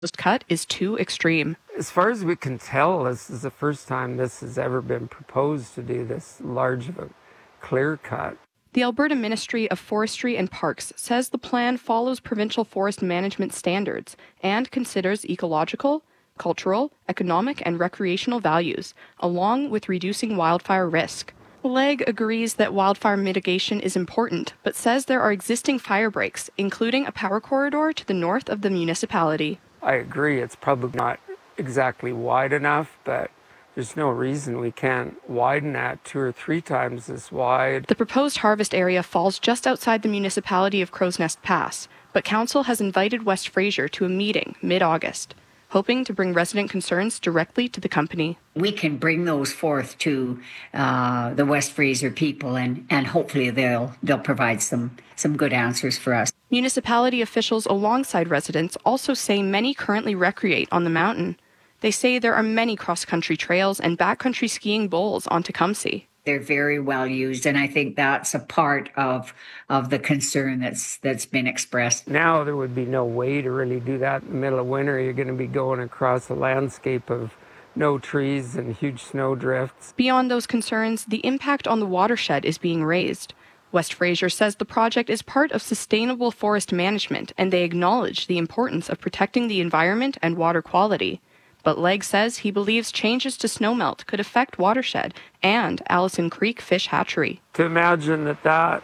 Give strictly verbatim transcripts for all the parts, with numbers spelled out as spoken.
cut is too extreme. As far as we can tell, this is the first time this has ever been proposed to do this large of a clear cut. The Alberta Ministry of Forestry and Parks says the plan follows provincial forest management standards and considers ecological, cultural, economic, and recreational values, along with reducing wildfire risk. Legg agrees that wildfire mitigation is important, but says there are existing fire breaks, including a power corridor to the north of the municipality. I agree, it's probably not exactly wide enough, but there's no reason we can't widen that two or three times as wide. The proposed harvest area falls just outside the municipality of Crowsnest Pass, but Council has invited West Fraser to a meeting mid-August, hoping to bring resident concerns directly to the company. We can bring those forth to uh, the West Fraser people, and, and hopefully they'll they'll provide some, some good answers for us. Municipality officials alongside residents also say many currently recreate on the mountain. They say there are many cross-country trails and backcountry skiing bowls on Tecumseh. They're very well used, and I think that's a part of of the concern that's that's been expressed. Now there would be no way to really do that in the middle of winter. You're going to be going across a landscape of no trees and huge snow drifts. Beyond those concerns, the impact on the watershed is being raised. West Fraser says the project is part of sustainable forest management, and they acknowledge the importance of protecting the environment and water quality. But Legg says he believes changes to snowmelt could affect watershed and Allison Creek Fish Hatchery. To imagine that that,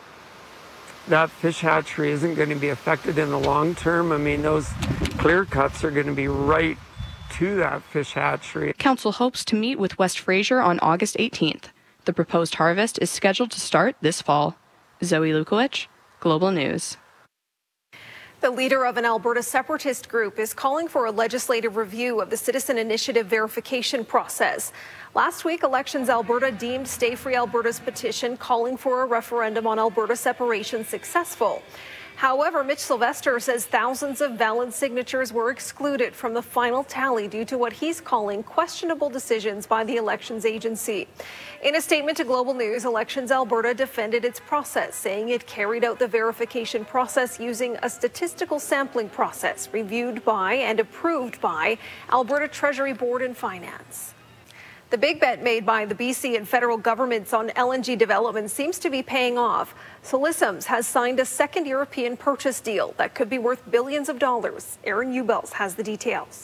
that fish hatchery isn't going to be affected in the long term, I mean, those clear cuts are going to be right to that fish hatchery. Council hopes to meet with West Fraser on August eighteenth. The proposed harvest is scheduled to start this fall. Zoe Lukowicz, Global News. The leader of an Alberta separatist group is calling for a legislative review of the Citizen Initiative verification process. Last week, Elections Alberta deemed Stay Free Alberta's petition calling for a referendum on Alberta separation successful. However, Mitch Sylvester says thousands of valid signatures were excluded from the final tally due to what he's calling questionable decisions by the elections agency. In a statement to Global News, Elections Alberta defended its process, saying it carried out the verification process using a statistical sampling process reviewed by and approved by Alberta Treasury Board and Finance. The big bet made by the B C and federal governments on L N G development seems to be paying off. Solisums has signed a second European purchase deal that could be worth billions of dollars. Aaron Ubels has the details.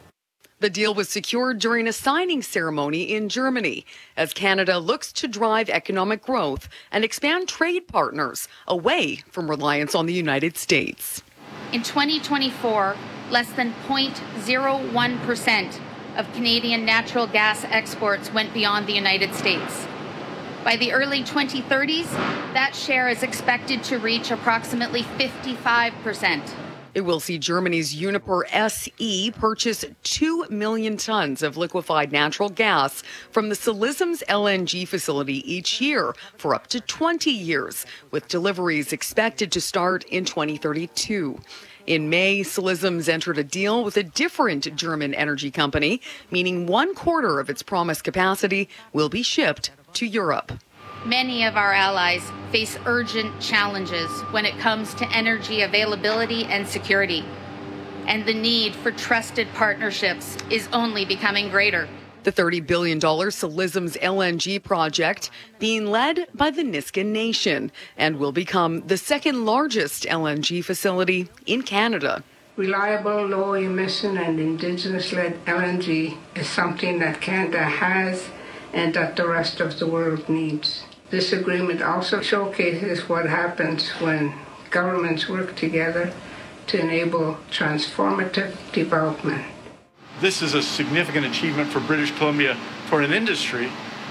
The deal was secured during a signing ceremony in Germany as Canada looks to drive economic growth and expand trade partners away from reliance on the United States. In twenty twenty-four, less than zero point zero one percent of Canadian natural gas exports went beyond the United States. By the early twenty thirties, that share is expected to reach approximately fifty-five percent. It will see Germany's Uniper S E purchase two million tons of liquefied natural gas from the Solisums L N G facility each year for up to twenty years, with deliveries expected to start in twenty thirty-two. In May, Solisums entered a deal with a different German energy company, meaning one quarter of its promised capacity will be shipped to Europe. Many of our allies face urgent challenges when it comes to energy availability and security, and the need for trusted partnerships is only becoming greater. The thirty billion dollars Solisums L N G project being led by the Nisga'a Nation and will become the second largest L N G facility in Canada. Reliable, low-emission and Indigenous-led L N G is something that Canada has and that the rest of the world needs. This agreement also showcases what happens when governments work together to enable transformative development. This is a significant achievement for British Columbia for an industry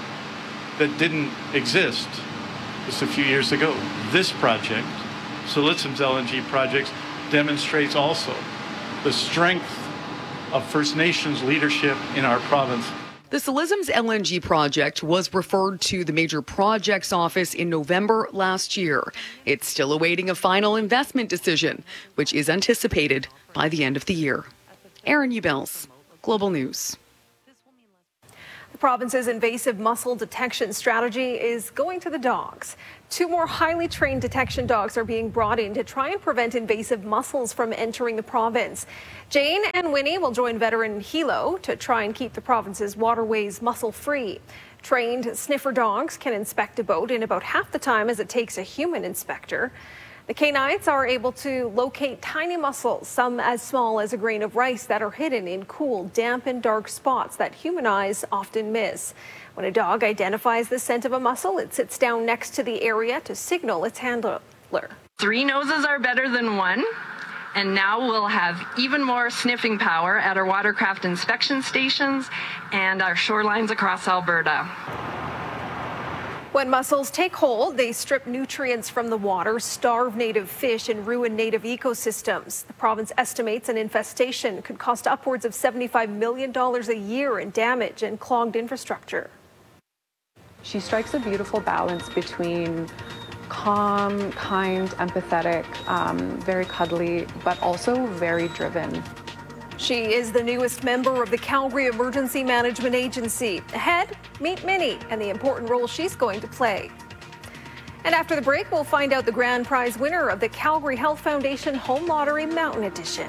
that didn't exist just a few years ago. This project, Solisums L N G projects, demonstrates also the strength of First Nations leadership in our province. The Solisums L N G project was referred to the Major Projects Office in November last year. It's still awaiting a final investment decision, which is anticipated by the end of the year. Aaron Ubels, Global News. province's invasive mussel detection strategy is going to the dogs. Two more highly trained detection dogs are being brought in to try and prevent invasive mussels from entering the province. Jane and Winnie will join veteran Hilo to try and keep the province's waterways mussel-free. Trained sniffer dogs can inspect a boat in about half the time as it takes a human inspector. The canines are able to locate tiny mussels, some as small as a grain of rice, that are hidden in cool, damp and dark spots that human eyes often miss. When a dog identifies the scent of a mussel, it sits down next to the area to signal its handler. Three noses are better than one, and now we'll have even more sniffing power at our watercraft inspection stations and our shorelines across Alberta. When mussels take hold, they strip nutrients from the water, starve native fish, and ruin native ecosystems. The province estimates an infestation could cost upwards of seventy-five million dollars a year in damage and clogged infrastructure. She strikes a beautiful balance between calm, kind, empathetic, um, very cuddly, but also very driven. She is the newest member of the Calgary Emergency Management Agency. Ahead, meet Minnie and the important role she's going to play. And after the break, we'll find out the grand prize winner of the Calgary Health Foundation Home Lottery Mountain Edition.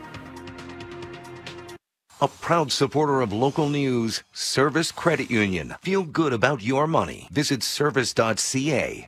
A proud supporter of local news, Service Credit Union. Feel good about your money. Visit service dot c a.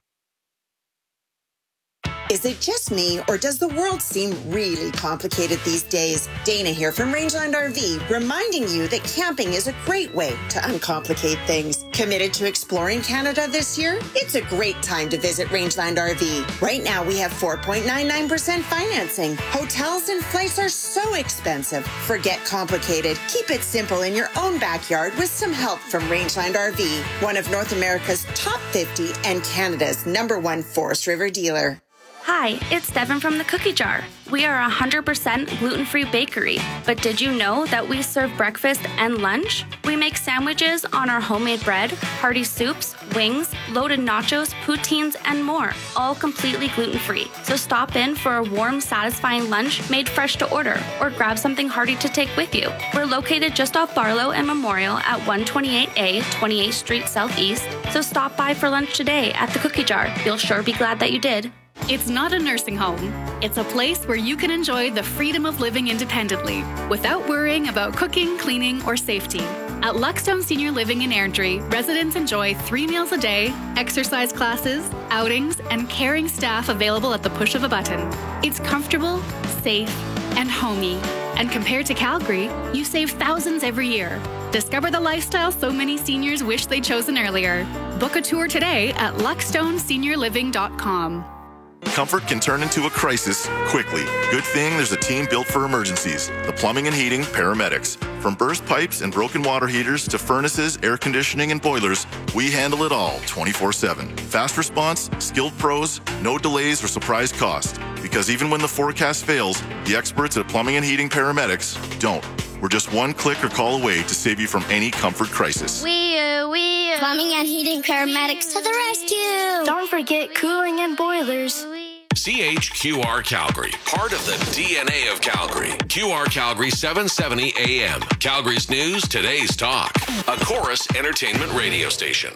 Is it just me, or does the world seem really complicated these days? Dana here from Rangeland R V, reminding you that camping is a great way to uncomplicate things. Committed to exploring Canada this year? It's a great time to visit Rangeland R V. Right now, we have four point nine nine percent financing. Hotels and flights are so expensive. Forget complicated. Keep it simple in your own backyard with some help from Rangeland R V, one of North America's top fifty and Canada's number one Forest River dealer. Hi, it's Devin from the Cookie Jar. We are a one hundred percent gluten-free bakery, but did you know that we serve breakfast and lunch? We make sandwiches on our homemade bread, hearty soups, wings, loaded nachos, poutines, and more, all completely gluten-free. So stop in for a warm, satisfying lunch made fresh to order, or grab something hearty to take with you. We're located just off Barlow and Memorial at one twenty-eight A, twenty-eighth Street Southeast, so stop by for lunch today at the Cookie Jar. You'll sure be glad that you did. It's not a nursing home. It's a place where you can enjoy the freedom of living independently without worrying about cooking, cleaning, or safety. At Luckstone Senior Living in Airdrie, residents enjoy three meals a day, exercise classes, outings, and caring staff available at the push of a button. It's comfortable, safe, and homey. And compared to Calgary, you save thousands every year. Discover the lifestyle so many seniors wish they'd chosen earlier. Book a tour today at luckstone senior living dot com. Comfort can turn into a crisis quickly. Good thing there's a team built for emergencies. The Plumbing and Heating Paramedics. From burst pipes and broken water heaters to furnaces, air conditioning, and boilers, we handle it all twenty-four seven. Fast response, skilled pros, no delays or surprise cost. Because even when the forecast fails, the experts at Plumbing and Heating Paramedics don't. We're just one click or call away to save you from any comfort crisis. We, uh, we, uh, Plumbing and Heating Paramedics to the rescue. Don't forget cooling and boilers. C H Q R Calgary, part of the D N A of Calgary. Q R Calgary seven seventy A M. Calgary's news, today's talk. A Chorus Entertainment radio station.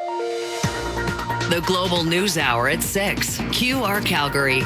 The Global News Hour at six. Q R Calgary.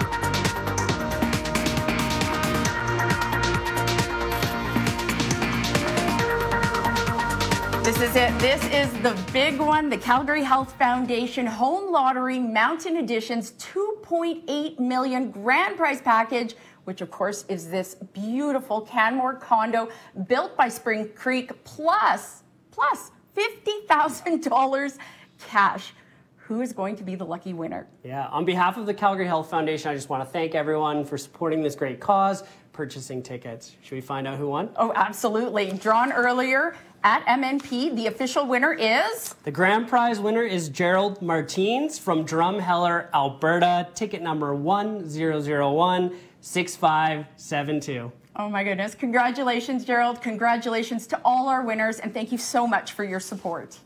This is it. This is the big one, the Calgary Health Foundation Home Lottery Mountain Edition's two point eight million dollars grand prize package, which of course is this beautiful Canmore condo built by Spring Creek, plus, plus fifty thousand dollars cash. Who is going to be the lucky winner? Yeah, on behalf of the Calgary Health Foundation, I just want to thank everyone for supporting this great cause, purchasing tickets. Should we find out who won? Oh, absolutely. Drawn earlier at M N P, the official winner is? The grand prize winner is Gerald Martins from Drumheller, Alberta. Ticket number one zero zero one six five seven two. Oh my goodness. Congratulations, Gerald. Congratulations to all our winners, and thank you so much for your support.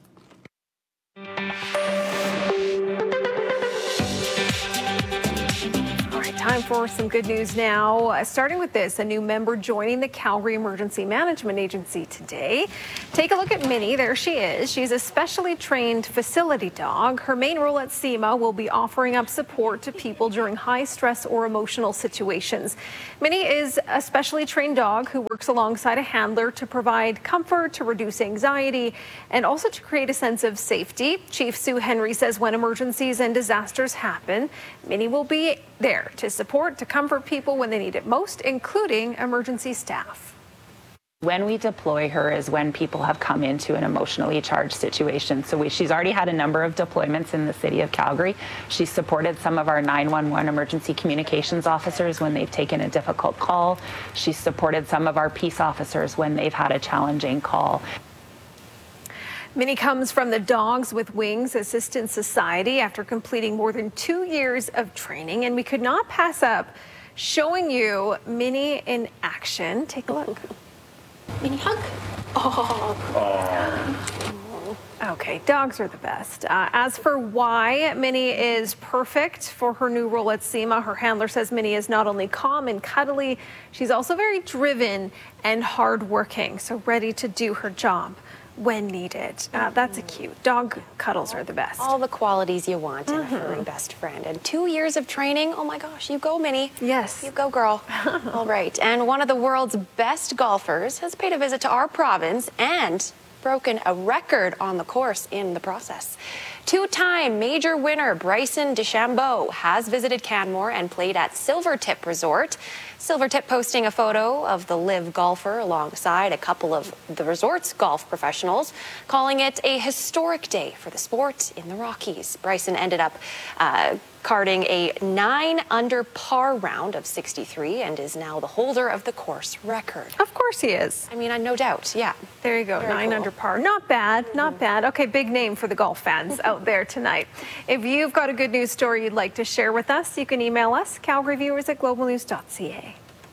Time Time for some good news now. Uh, starting with this, a new member joining the Calgary Emergency Management Agency today. Take a look at Minnie. There she is. She's a specially trained facility dog. Her main role at C E M A will be offering up support to people during high stress or emotional situations. Minnie is a specially trained dog who works alongside a handler to provide comfort, to reduce anxiety, and also to create a sense of safety. Chief Sue Henry says when emergencies and disasters happen, Minnie will be there to support, to comfort people when they need it most, including emergency staff. When we deploy her is when people have come into an emotionally charged situation. So we, she's already had a number of deployments in the city of Calgary. She's supported some of our nine one one emergency communications officers when they've taken a difficult call. She's supported some of our peace officers when they've had a challenging call. Minnie comes from the Dogs with Wings Assistance Society after completing more than two years of training, and we could not pass up showing you Minnie in action. Take a look. Minnie hug. Oh. oh. Okay, dogs are the best. Uh, as for why Minnie is perfect for her new role at C E M A, her handler says Minnie is not only calm and cuddly, she's also very driven and hardworking, so ready to do her job when needed. Uh, that's a cute. Dog cuddles are the best. All the qualities you want in Mhm. a furry best friend. And two years of training. Oh my gosh, you go, Minnie. Yes. You go, girl. All right. And one of the world's best golfers has paid a visit to our province and broken a record on the course in the process. Two-time major winner Bryson DeChambeau has visited Canmore and played at Silvertip Resort. Silvertip posting a photo of the live golfer alongside a couple of the resort's golf professionals, calling it a historic day for the sport in the Rockies. Bryson ended up uh, carding a nine under par round of sixty-three and is now the holder of the course record. Of course he is. I mean, no doubt. Yeah. There you go. Very Nine cool. under par. Not bad. Not bad. Okay, big name for the golf fans out there tonight. If you've got a good news story you'd like to share with us, you can email us, calgary viewers at global news dot c a.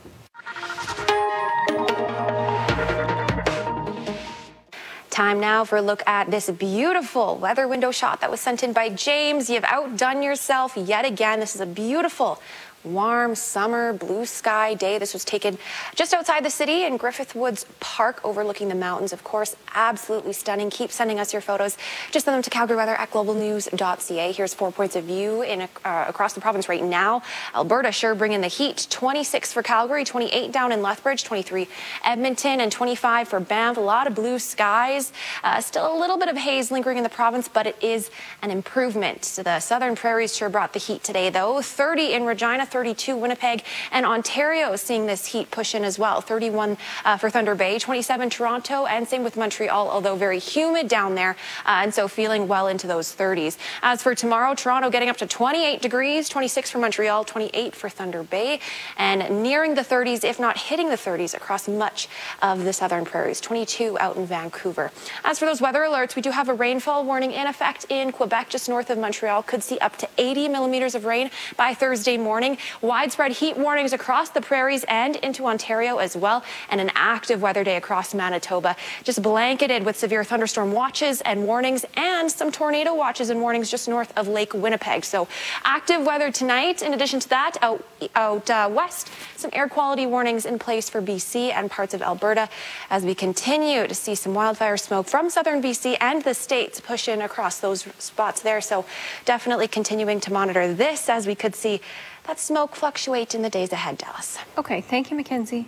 Time now for a look at this beautiful weather window shot that was sent in by James. You've outdone yourself yet again. This is a beautiful warm summer blue sky day. This was taken just outside the city in Griffith Woods Park overlooking the mountains. Of course, absolutely stunning. Keep sending us your photos. Just send them to Calgary Weather at global news dot c a. Here's four points of view in uh, across the province right now. Alberta sure bringing the heat. twenty-six for Calgary, twenty-eight down in Lethbridge, twenty-three Edmonton, and twenty-five for Banff. A lot of blue skies. Uh, still a little bit of haze lingering in the province, but it is an improvement. So the southern prairies sure brought the heat today, though. thirty in Regina, thirty-two Winnipeg, and Ontario seeing this heat push in as well. thirty-one uh, for Thunder Bay, twenty-seven Toronto, and same with Montreal, although very humid down there, uh, and so feeling well into those thirties. As for tomorrow, Toronto getting up to twenty-eight degrees, twenty-six for Montreal, twenty-eight for Thunder Bay, and nearing the thirties, if not hitting the thirties across much of the southern prairies, twenty-two out in Vancouver. As for those weather alerts, we do have a rainfall warning in effect in Quebec, just north of Montreal. Could see up to eighty millimeters of rain by Thursday morning. Widespread heat warnings across the prairies and into Ontario as well, and an active weather day across Manitoba, just blanketed with severe thunderstorm watches and warnings and some tornado watches and warnings just north of Lake Winnipeg. So active weather tonight. In addition to that, out, out uh, west, some air quality warnings in place for B C and parts of Alberta as we continue to see some wildfire smoke from southern B C and the states push in across those spots there. So definitely continuing to monitor this as we could see that smoke fluctuate in the days ahead, Dallas. Okay, thank you, Mackenzie.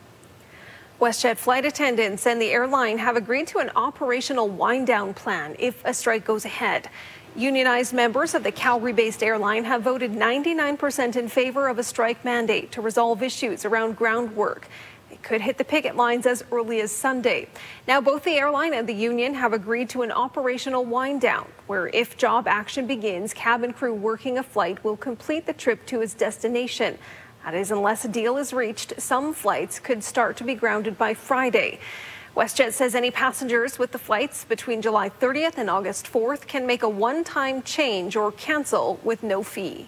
WestJet flight attendants and the airline have agreed to an operational wind-down plan if a strike goes ahead. Unionized members of the Calgary-based airline have voted ninety-nine percent in favor of a strike mandate to resolve issues around ground work. They could hit the picket lines as early as Sunday. Now, both the airline and the union have agreed to an operational wind-down, where if job action begins, cabin crew working a flight will complete the trip to its destination. That is, unless a deal is reached, some flights could start to be grounded by Friday. WestJet says any passengers with the flights between July thirtieth and August fourth can make a one-time change or cancel with no fee.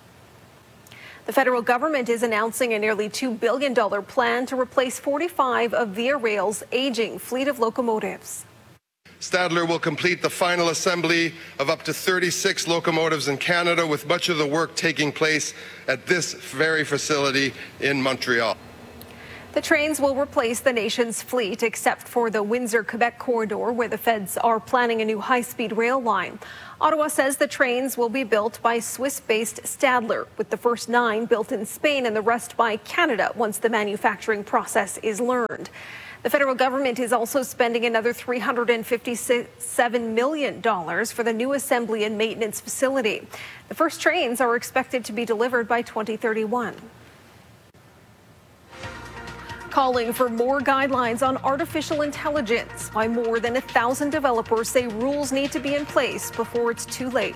The federal government is announcing a nearly two billion dollars plan to replace forty-five of Via Rail's aging fleet of locomotives. Stadler will complete the final assembly of up to thirty-six locomotives in Canada, with much of the work taking place at this very facility in Montreal. The trains will replace the nation's fleet, except for the Windsor-Quebec corridor, where the feds are planning a new high-speed rail line. Ottawa says the trains will be built by Swiss-based Stadler, with the first nine built in Spain and the rest by Canada once the manufacturing process is learned. The federal government is also spending another three hundred fifty-seven million dollars for the new assembly and maintenance facility. The first trains are expected to be delivered by twenty thirty-one. Calling for more guidelines on artificial intelligence. Why more than a thousand developers say rules need to be in place before it's too late.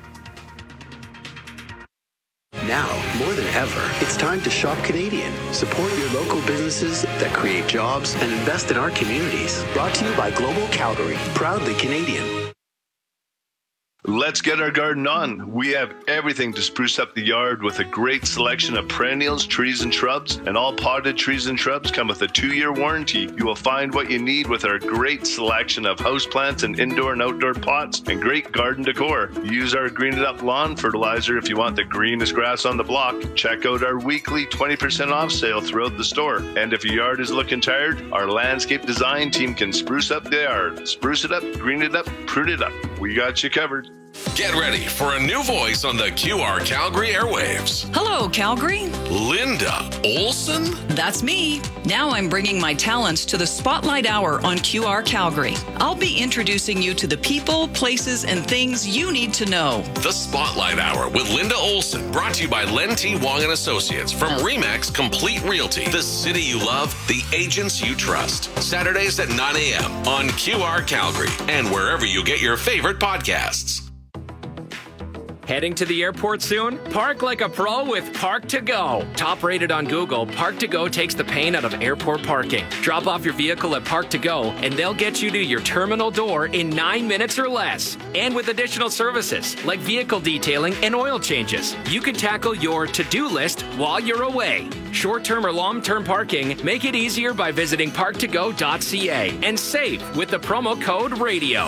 Now, more than ever, it's time to shop Canadian. Support your local businesses that create jobs and invest in our communities. Brought to you by Global Calgary, proudly Canadian. Let's get our garden on. We have everything to spruce up the yard with a great selection of perennials, trees, and shrubs. And all potted trees and shrubs come with a two-year warranty. You will find what you need with our great selection of houseplants and indoor and outdoor pots and great garden decor. Use our Green It Up lawn fertilizer if you want the greenest grass on the block. Check out our weekly twenty percent off sale throughout the store. And if your yard is looking tired, our landscape design team can spruce up the yard. Spruce it up, green it up, prune it up. We got you covered. Get ready for a new voice on the Q R Calgary airwaves. Hello, Calgary. Linda Olson? That's me. Now I'm bringing my talents to the Spotlight Hour on Q R Calgary. I'll be introducing you to the people, places, and things you need to know. The Spotlight Hour with Linda Olson, brought to you by Len T. Wong and Associates from Remax Complete Realty. The city you love, the agents you trust. Saturdays at nine a.m. on Q R Calgary and wherever you get your favorite podcasts. Heading to the airport soon? Park like a pro with Park to Go. Top rated on Google, Park to Go takes the pain out of airport parking. Drop off your vehicle at Park to Go and they'll get you to your terminal door in nine minutes or less. And with additional services like vehicle detailing and oil changes, you can tackle your to-do list while you're away. Short-term or long-term parking, make it easier by visiting park to go dot c a and save with the promo code RADIO.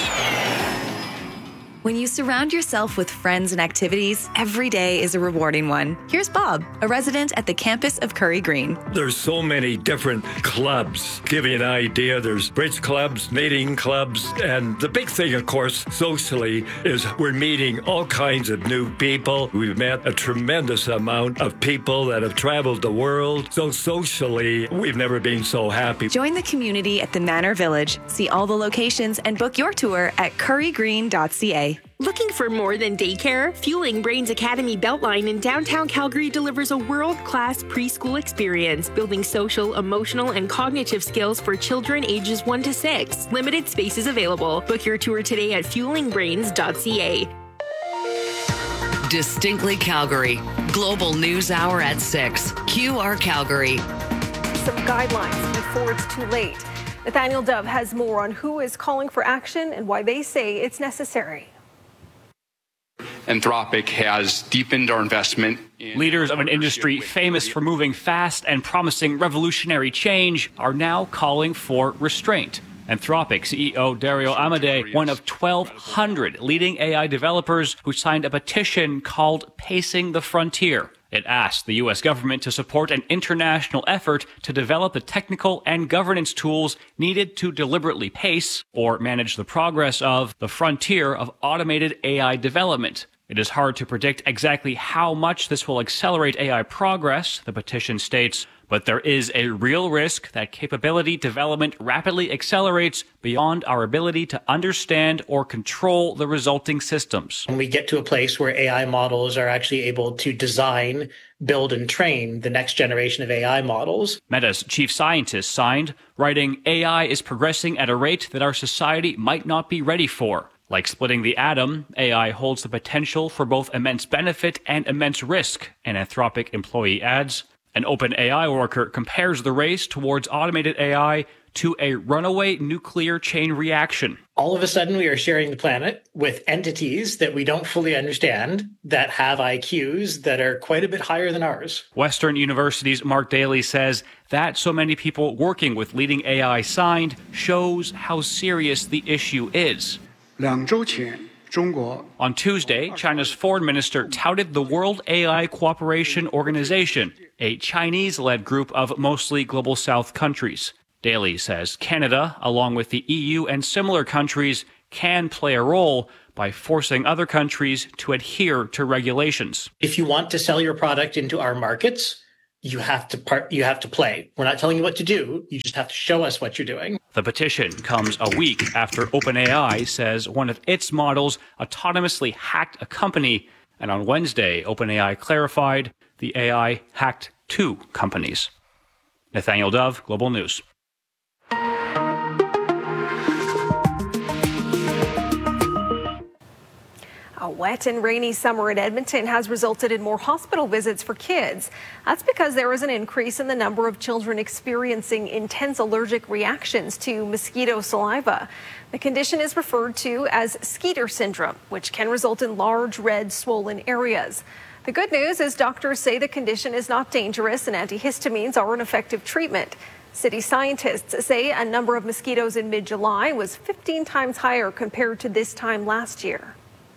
When you surround yourself with friends and activities, every day is a rewarding one. Here's Bob, a resident at the campus of Curry Green. There's so many different clubs. Give you an idea, there's bridge clubs, knitting clubs, and the big thing, of course, socially, is we're meeting all kinds of new people. We've met a tremendous amount of people that have traveled the world. So socially, we've never been so happy. Join the community at the Manor Village. See all the locations and book your tour at curry green dot c a. Looking for more than daycare? Fueling Brains Academy Beltline in downtown Calgary delivers a world-class preschool experience, building social, emotional, and cognitive skills for children ages one to six. Limited spaces available. Book your tour today at fueling brains dot c a. Distinctly Calgary. Global News Hour at six. Q R Calgary. Some guidelines before it's too late. Nathaniel Dove has more on who is calling for action and why they say it's necessary. Anthropic has deepened our investment. In Leaders of an industry famous for moving fast and promising revolutionary change are now calling for restraint. Anthropic C E O Dario Amodei, one of twelve hundred leading A I developers who signed a petition called Pacing the Frontier. It asked the U S government to support an international effort to develop the technical and governance tools needed to deliberately pace or manage the progress of the frontier of automated A I development. It is hard to predict exactly how much this will accelerate A I progress, the petition states, but there is a real risk that capability development rapidly accelerates beyond our ability to understand or control the resulting systems. When we get to a place where A I models are actually able to design, build, and train the next generation of A I models. Meta's chief scientist signed, writing, A I is progressing at a rate that our society might not be ready for. Like splitting the atom, A I holds the potential for both immense benefit and immense risk, an Anthropic employee adds. An OpenAI worker compares the race towards automated A I to a runaway nuclear chain reaction. All of a sudden, we are sharing the planet with entities that we don't fully understand, that have I Qs that are quite a bit higher than ours. Western University's Mark Daly says that so many people working with leading A I signed shows how serious the issue is. On Tuesday, China's foreign minister touted the World A I Cooperation Organization, a Chinese-led group of mostly Global South countries. Daly says Canada, along with the E U and similar countries, can play a role by forcing other countries to adhere to regulations. If you want to sell your product into our markets, you have to part, you have to play. We're not telling you what to do. You just have to show us what you're doing. The petition comes a week after OpenAI says one of its models autonomously hacked a company, and on Wednesday, OpenAI clarified the A I hacked two companies. Nathaniel Dove, Global News. A wet and rainy summer in Edmonton has resulted in more hospital visits for kids. That's because there is an increase in the number of children experiencing intense allergic reactions to mosquito saliva. The condition is referred to as Skeeter syndrome, which can result in large, red, swollen areas. The good news is doctors say the condition is not dangerous and antihistamines are an effective treatment. City scientists say a number of mosquitoes in mid-July was fifteen times higher compared to this time last year.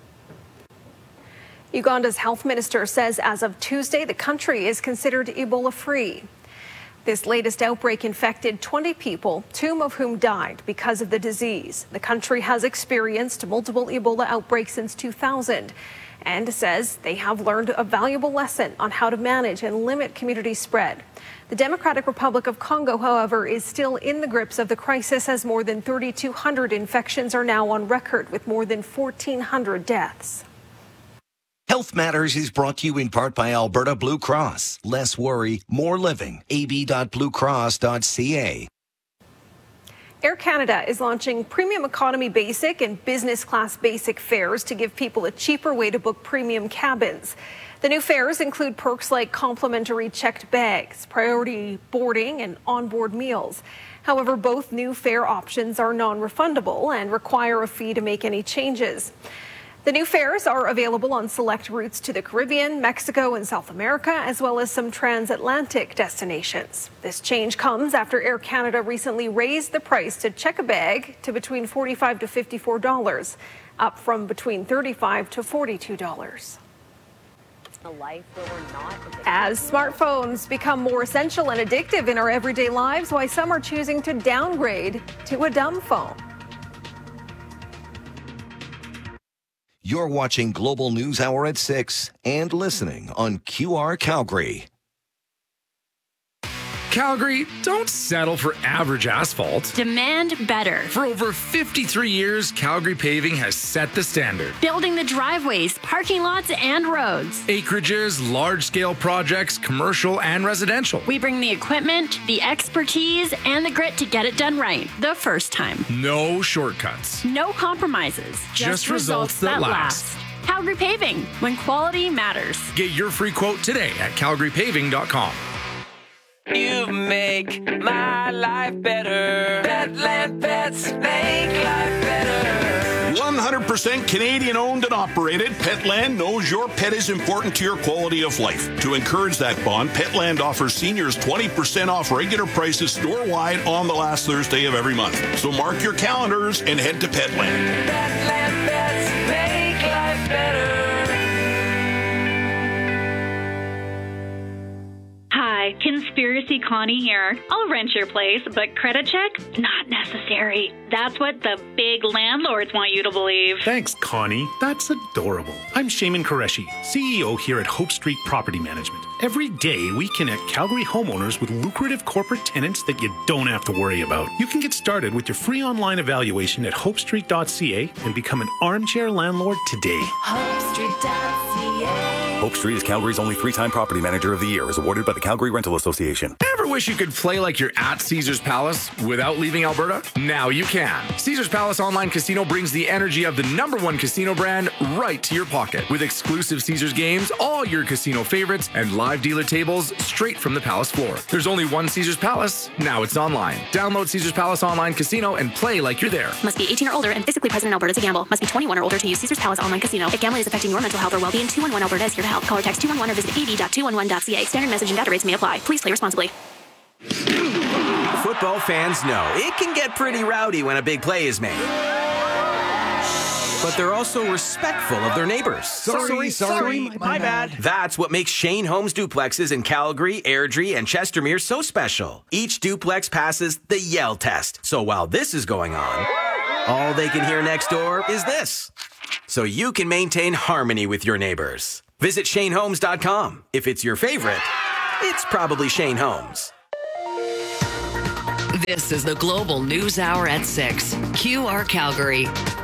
Uganda's health minister says as of Tuesday, the country is considered Ebola-free. This latest outbreak infected twenty people, two of whom died because of the disease. The country has experienced multiple Ebola outbreaks since two thousand and says they have learned a valuable lesson on how to manage and limit community spread. The Democratic Republic of Congo, however, is still in the grips of the crisis as more than thirty-two hundred infections are now on record with more than fourteen hundred deaths. Health Matters is brought to you in part by Alberta Blue Cross. Less worry, more living. a b dot blue cross dot c a. Air Canada is launching Premium Economy Basic and Business Class Basic fares to give people a cheaper way to book premium cabins. The new fares include perks like complimentary checked bags, priority boarding, and onboard meals. However, both new fare options are non-refundable and require a fee to make any changes. The new fares are available on select routes to the Caribbean, Mexico, and South America, as well as some transatlantic destinations. This change comes after Air Canada recently raised the price to check a bag to between forty-five to fifty-four dollars, up from between thirty-five to forty-two dollars. As smartphones become more essential and addictive in our everyday lives, why some are choosing to downgrade to a dumb phone. You're watching Global News Hour at six and listening on Q R Calgary. Calgary, don't settle for average asphalt. Demand better. For over fifty-three years, Calgary Paving has set the standard. Building the driveways, parking lots, and roads. Acreages, large-scale projects, commercial and residential. We bring the equipment, the expertise, and the grit to get it done right the first time. No shortcuts. No compromises. Just, Just results, results that, that last. last. Calgary Paving, when quality matters. Get your free quote today at calgary paving dot com. You make my life better. Petland Pets make life better. one hundred percent Canadian owned and operated, Petland knows your pet is important to your quality of life. To encourage that bond, Petland offers seniors twenty percent off regular prices store-wide on the last Thursday of every month. So mark your calendars and head to Petland. Petland Pets make life better. Hi, Conspiracy Connie here. I'll rent your place, but credit check? Not necessary. That's what the big landlords want you to believe. Thanks, Connie. That's adorable. I'm Shaman Qureshi, C E O here at Hope Street Property Management. Every day, we connect Calgary homeowners with lucrative corporate tenants that you don't have to worry about. You can get started with your free online evaluation at hope street dot c a and become an armchair landlord today. hope street dot c a. Hope Street is Calgary's only three-time property manager of the year, is awarded by the Calgary Rental Association. Ever Ever wish you could play like you're at Caesars Palace without leaving Alberta? Now you can. Caesars Palace Online Casino brings the energy of the number one casino brand right to your pocket. With exclusive Caesars games, all your casino favorites, and live dealer tables straight from the Palace floor. There's only one Caesars Palace. Now it's online. Download Caesars Palace Online Casino and play like you're there. Must be eighteen or older and physically present in Alberta to gamble. Must be twenty-one or older to use Caesars Palace Online Casino. If gambling is affecting your mental health or well-being, two one one Alberta is here to help. Call or text two one one or visit a b dot two one one dot c a. Standard message and data rates may apply. Please play responsibly. Football fans know it can get pretty rowdy when a big play is made. But they're also respectful of their neighbors. Sorry, sorry, sorry my, my bad. bad. That's what makes Shane Homes duplexes in Calgary, Airdrie, and Chestermere so special. Each duplex passes the yell test. So while this is going on, all they can hear next door is this. So you can maintain harmony with your neighbors. Visit Shane Homes dot com. If it's your favorite, it's probably Shane Homes. This is the Global News Hour at six. Q R Calgary.